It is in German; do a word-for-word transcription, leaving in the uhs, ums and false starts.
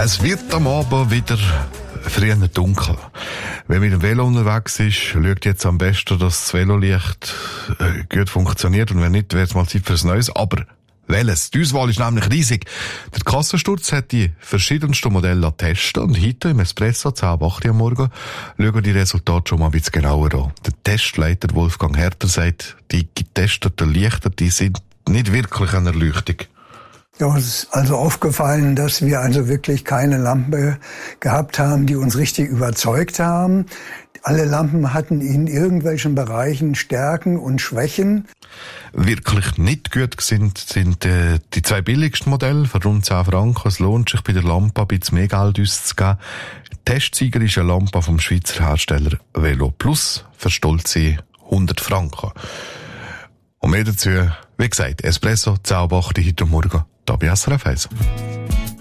Es wird am Abend wieder früher dunkel. Wer mit dem Velo unterwegs ist, schaut jetzt am besten, dass das Velolicht äh, gut funktioniert. Und wenn nicht, wäre es mal Zeit für ein Neues. Aber welches? Die Auswahl ist nämlich riesig. Der Kassensturz hat die verschiedensten Modelle testen. Und heute im Espresso zehn ab acht am Morgen schauen wir die Resultate schon mal ein bisschen genauer an. Der Testleiter Wolfgang Herter sagt, die getesteten Lichter, die sind nicht wirklich eine Erleuchtung. Ja, uns ist also aufgefallen, dass wir also wirklich keine Lampe gehabt haben, die uns richtig überzeugt haben. Alle Lampen hatten in irgendwelchen Bereichen Stärken und Schwächen. Wirklich nicht gut sind, sind äh, die zwei billigsten Modelle für rund zehn Franken. Es lohnt sich bei der Lampe ein bisschen mehr Geld auszugeben. Testsieger ist eine Lampe vom Schweizer Hersteller Velo Plus für stolze hundert Franken. Und mehr dazu, wie gesagt, Espresso, zehn ab acht heute Morgen, da bei S R F eins.